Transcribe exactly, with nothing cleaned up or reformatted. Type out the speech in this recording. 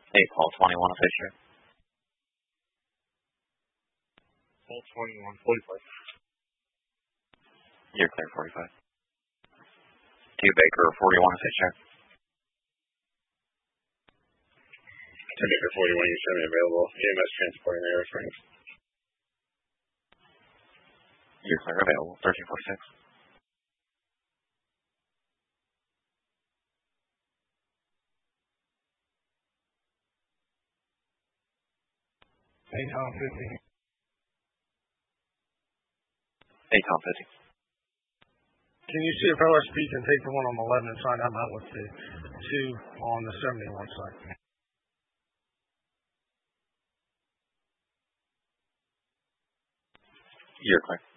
eight Paul twenty-one of Fisher. Paul twenty-one, forty-five. You're clear, forty-five. two Baker, forty-one of Fisher. two Baker, forty-one, you send me available. E M S transporting Air Springs. You're clear, available, thirteen forty-six. eight Tom fifty. eight Tom fifty. Can you see if L S P can take the one on the eleven and sign them out with the two on the seventy-one side? You're clear.